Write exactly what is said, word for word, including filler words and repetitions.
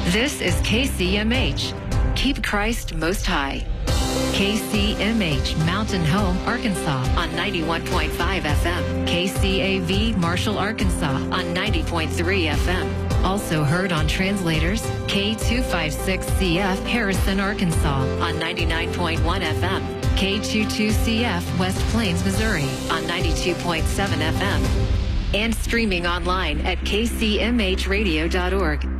This is K C M H. Keep Christ most high. K C M H, Mountain Home, Arkansas on ninety-one point five F M. K C A V, Marshall, Arkansas on ninety point three F M. Also heard on translators, K two fifty-six C F, Harrison, Arkansas on ninety-nine point one F M. K twenty-two C F, West Plains, Missouri on ninety-two point seven F M. And streaming online at K C M H radio dot org.